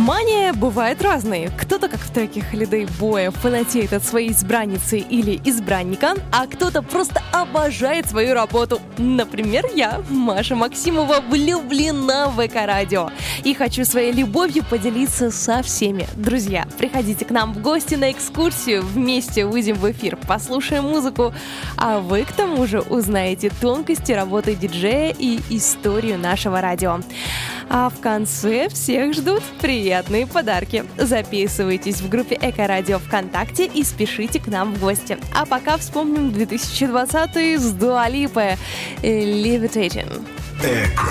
Мания бывает разной. Кто-то, как в треке Holiday Boy, фанатеет от своей избранницы или избранника, а кто-то просто обожает свою работу. Например, я, Маша Максимова, влюблена в Эко-радио. И хочу своей любовью поделиться со всеми. Друзья, приходите к нам в гости на экскурсию. Вместе выйдем в эфир, послушаем музыку. А вы, к тому же, узнаете тонкости работы диджея и историю нашего радио. А в конце всех ждут приятные подарки. Записывайтесь в группе Эко-радио ВКонтакте и спешите к нам в гости. А пока вспомним 2020 с Дуа Липой «Levitating». Эко.